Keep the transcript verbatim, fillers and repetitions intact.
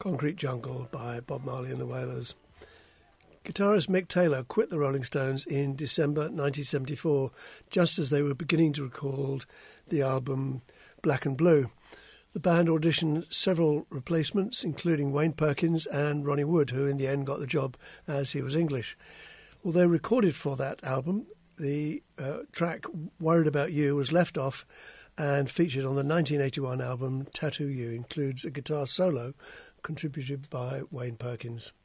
Concrete Jungle by Bob Marley and the Wailers. Guitarist Mick Taylor quit the Rolling Stones in December nineteen seventy-four, just as they were beginning to record the album Black and Blue. The band auditioned several replacements, including Wayne Perkins and Ronnie Wood, who in the end got the job as he was English. Although recorded for that album, the uh, track Worried About You was left off and featured on the nineteen eighty-one album Tattoo You. Includes a guitar solo contributed by Wayne Perkins.